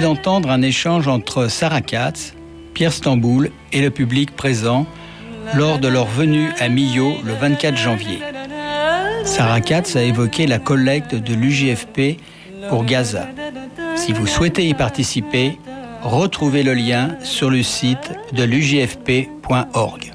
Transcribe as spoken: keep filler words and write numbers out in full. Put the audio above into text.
d'entendre un échange entre Sarah Katz, Pierre Stamboul et le public présent lors de leur venue à Millau le vingt-quatre janvier. Sarah Katz a évoqué la collecte de l'U J F P pour Gaza. Si vous souhaitez y participer, retrouvez le lien sur le site de l'u j f p point org.